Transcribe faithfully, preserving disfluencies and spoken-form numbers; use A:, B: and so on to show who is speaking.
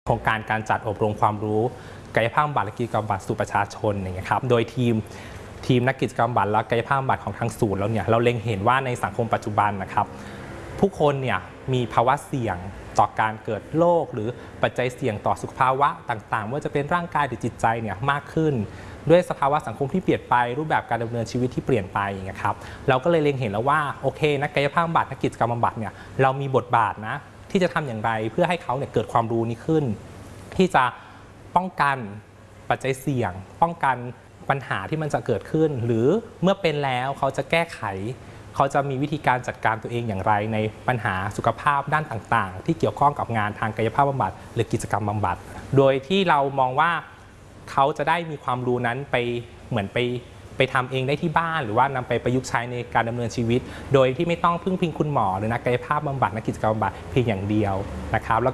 A: โครงการการจัดอบรมความรู้กายภาพบำบัดและกิจกรรมบำบัดสู่ประชาชนอย่างเงี้ยครับโดยทีมทีมนักกิจกรรมบำบัดและกายภาพบำบัดของทางศูนย์แล้วเนี่ยเราเล็งเห็นว่าในสังคมปัจจุบันนะครับผู้คนเนี่ยมีภาวะเสี่ยงต่อการเกิดโรคหรือปัจจัยเสี่ยงต่อสุขภาวะต่างๆว่าจะเป็นร่างกายหรือจิตใจเนี่ยมากขึ้นด้วยสภาวะสังคมที่เปลี่ยนไปรูปแบบการดำเนินชีวิตที่เปลี่ยนไปอย่างเงี้ยครับเราก็เลยเล็งเห็นแล้วว่าโอเคนักกายภาพบำบัดนักกิจกรรมบำบัดเนี่ยเรามีบทบาทนะที่จะทำอย่างไรเพื่อให้เขาเนี่ยเกิดความรู้นี้ขึ้นที่จะป้องกันปัจจัยเสี่ยงป้องกันปัญหาที่มันจะเกิดขึ้นหรือเมื่อเป็นแล้วเขาจะแก้ไขเขาจะมีวิธีการจัดการตัวเองอย่างไรในปัญหาสุขภาพด้านต่างๆที่เกี่ยวข้องกับงานทางกายภาพบำบัดหรือกิจกรรมบำบัดโดยที่เรามองว่าเขาจะได้มีความรู้นั้นไปเหมือนไปไปทำเองได้ที่บ้านหรือว่านำไปประยุกต์ใช้ในการดำเนินชีวิตโดยที่ไม่ต้องพึ่งพิงคุณหมอหรือนักกายภาพบำบัดนักกิจกรรมบำบัดเพียงอย่างเดียวนะครับ